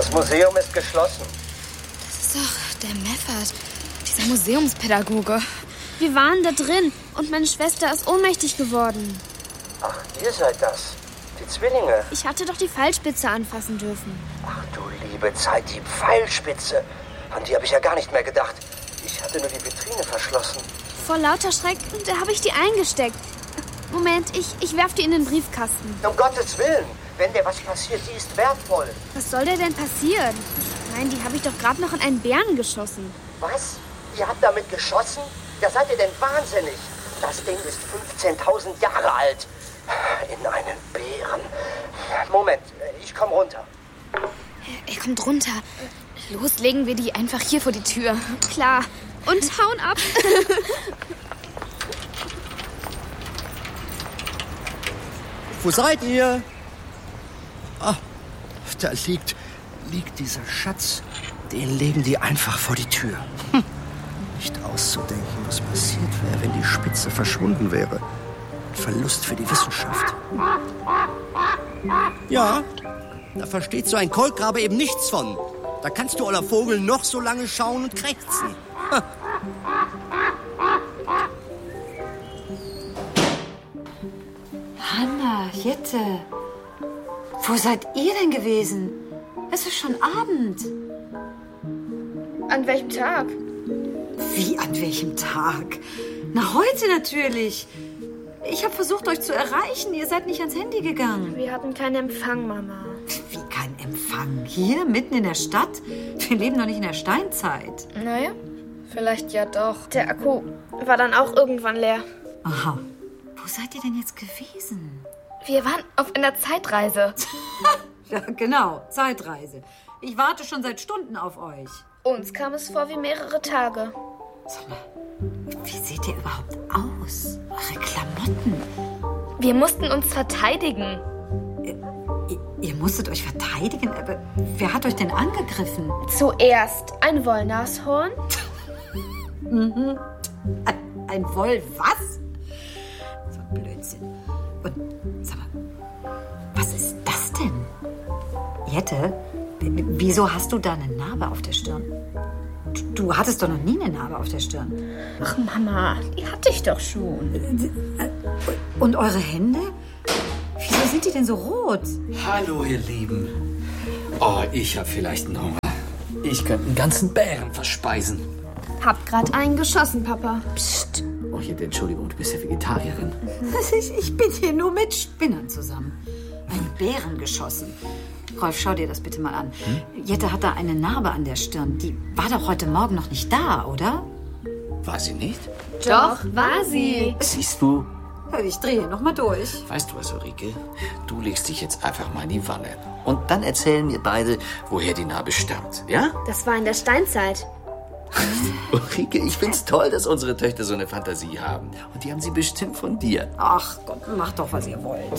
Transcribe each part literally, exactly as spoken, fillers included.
Das Museum ist geschlossen. Das ist doch der Meffert, dieser Museumspädagoge. Wir waren da drin und meine Schwester ist ohnmächtig geworden. Ach, ihr seid das. Die Zwillinge. Ich hatte doch die Pfeilspitze anfassen dürfen. Ach du liebe Zeit, die Pfeilspitze. An die habe ich ja gar nicht mehr gedacht. Ich hatte nur die Vitrine verschlossen. Vor lauter Schreck, da habe ich die eingesteckt. Moment, ich, ich werf die in den Briefkasten. Um Gottes Willen, wenn dir was passiert, die ist wertvoll. Was soll dir denn passieren? Nein, die habe ich doch gerade noch in einen Bären geschossen. Was? Ihr habt damit geschossen? Ja, seid ihr denn wahnsinnig? Das Ding ist fünfzehntausend Jahre alt. In einen Bären. Moment, ich komm runter. Er kommt runter. Los, legen wir die einfach hier vor die Tür. Klar. Und hauen ab. Wo seid ihr? Ah, da liegt, liegt dieser Schatz. Den legen die einfach vor die Tür. Hm. Nicht auszudenken, was passiert wäre, wenn die Spitze verschwunden wäre. Ein Verlust für die Wissenschaft. Ja, da versteht so ein Kolkrabe eben nichts von. Da kannst du, oller Vogel, noch so lange schauen und krächzen. Ha. Hanna, Jette, wo seid ihr denn gewesen? Es ist schon Abend. An welchem Tag? Wie, an welchem Tag? Na, heute natürlich. Ich habe versucht, euch zu erreichen. Ihr seid nicht ans Handy gegangen. Wir hatten keinen Empfang, Mama. Wie kein Empfang? Hier, mitten in der Stadt? Wir leben doch nicht in der Steinzeit. Naja, vielleicht ja doch. Der Akku war dann auch irgendwann leer. Aha. Wo seid ihr denn jetzt gewesen? Wir waren auf einer Zeitreise. Ja, genau. Zeitreise. Ich warte schon seit Stunden auf euch. Uns kam es vor wie mehrere Tage. Sag mal, wie seht ihr überhaupt aus? Eure Klamotten. Wir mussten uns verteidigen. Ihr, ihr, ihr musstet euch verteidigen? Aber wer hat euch denn angegriffen? Zuerst ein Wollnashorn. Mhm. Ein, ein Woll was? So ein Blödsinn. Und sag mal, was ist das denn? Jette, wieso hast du da eine Narbe auf der Stirn? Du, du hattest doch noch nie eine Narbe auf der Stirn. Ach Mama, die hatte ich doch schon. Und eure Hände? Wieso sind die denn so rot? Hallo, ihr Lieben. Oh, ich hab vielleicht einen Hunger. Ich könnte einen ganzen Bären verspeisen. Hab grad einen geschossen, Papa. Psst. Oh, Jette, Entschuldigung, du bist ja Vegetarierin. Ich, ich bin hier nur mit Spinnern zusammen. Einen Bären geschossen. Rolf, schau dir das bitte mal an. Hm? Jette hat da eine Narbe an der Stirn. Die war doch heute Morgen noch nicht da, oder? War sie nicht? Doch, war sie. Siehst du? Ich drehe noch mal durch. Weißt du was, Ulrike? Du legst dich jetzt einfach mal in die Wanne. Und dann erzählen wir beide, woher die Narbe stammt, ja? Das war in der Steinzeit. Ulrike, ich find's toll, dass unsere Töchter so eine Fantasie haben. Und die haben sie bestimmt von dir. Ach Gott, macht doch, was ihr wollt.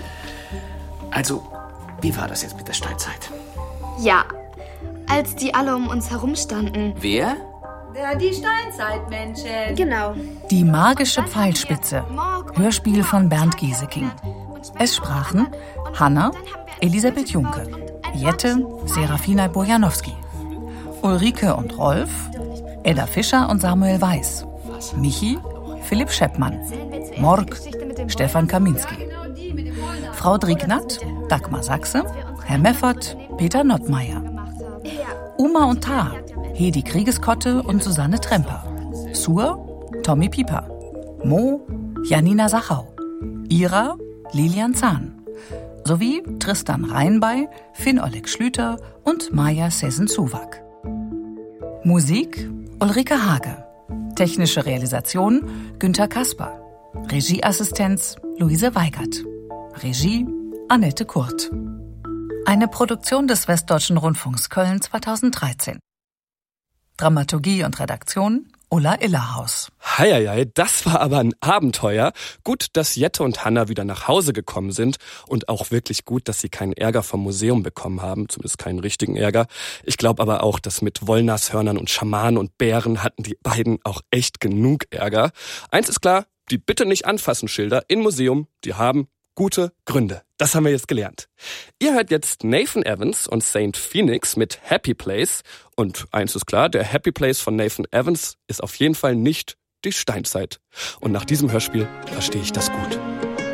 Also, wie war das jetzt mit der Steinzeit? Ja, als die alle um uns herum standen. Wer? Ja, die Steinzeitmenschen. Genau. Die magische Pfeilspitze. Hörspiel von Bernd Gieseking. Es sprachen Hanna, Elisabeth Junke, Jette, Serafina Bojanowski, Ulrike und Rolf, Edda Fischer und Samuel Weiß, Michi, Philipp Scheppmann, Morg, Stefan Kaminski, Frau Drignat, Dagmar Sachse, Herr Meffert, Peter Nottmeier, Uma und Ta, Hedi Kriegeskotte und Susanne Tremper, Sur, Tommy Pieper, Mo, Janina Sachau, Ira, Lilian Zahn, sowie Tristan Reinbey, Finn-Oleg Schlüter und Maja Sessen-Zuwak. Musik Ulrike Hage. Technische Realisation Günther Kasper. Regieassistenz Luise Weigert. Regie Annette Kurt. Eine Produktion des Westdeutschen Rundfunks Köln zweitausenddreizehn. Dramaturgie und Redaktion Ulla Illerhaus. Heieiei, das war aber ein Abenteuer. Gut, dass Jette und Hanna wieder nach Hause gekommen sind und auch wirklich gut, dass sie keinen Ärger vom Museum bekommen haben, zumindest keinen richtigen Ärger. Ich glaube aber auch, dass mit Wollnashörnern und Schamanen und Bären hatten die beiden auch echt genug Ärger. Eins ist klar, die Bitte nicht anfassen Schilder im Museum, die haben gute Gründe. das haben wir jetzt gelernt. Ihr hört jetzt Nathan Evans und Saint Phoenix mit Happy Place. Und eins ist klar, der Happy Place von Nathan Evans ist auf jeden Fall nicht die Steinzeit. Und nach diesem Hörspiel verstehe ich das gut.